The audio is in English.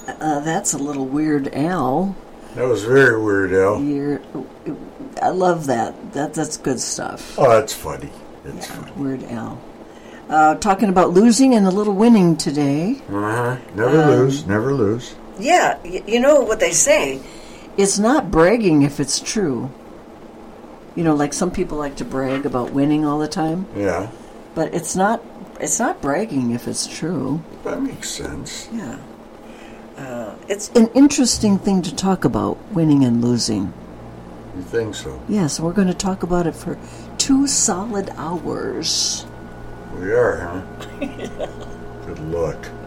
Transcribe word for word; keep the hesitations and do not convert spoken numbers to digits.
Uh, that's a little Weird Al. That was very Weird Al. You're, I love that. That that's good stuff. Oh, that's funny. It's yeah, funny. Weird Al. Uh, talking about losing and a little winning today. Uh-huh. Never um, lose. Never lose. Yeah, you know what they say. It's not bragging if it's true. You know, like some people like to brag about winning all the time. Yeah. But it's not. It's not bragging if it's true. That makes sense. Yeah. Uh, it's an interesting thing to talk about, winning and losing. You think so? Yes, we're going to talk about it for two solid hours. We are, huh? Good luck.